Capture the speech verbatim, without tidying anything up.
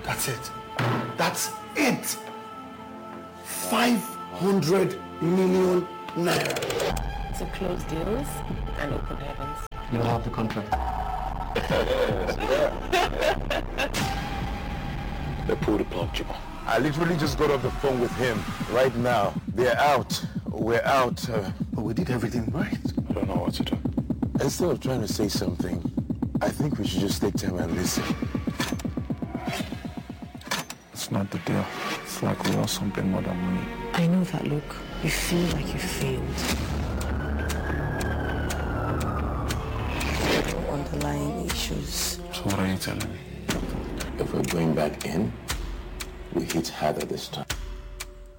That's it. That's it. five hundred million naira. To close deals and open heavens. You'll have the contract. They pulled the plug, Jimo. I literally just got off the phone with him right now. They're out. We're out. Uh, but we did everything right. I don't know what to do. Instead of trying to say something, I think we should just take time and listen. It's not the deal. It's like we want something more than money. I know that look. You feel like you failed. Underlying issues. So what are you telling me? If we're going back in, we hit harder this time.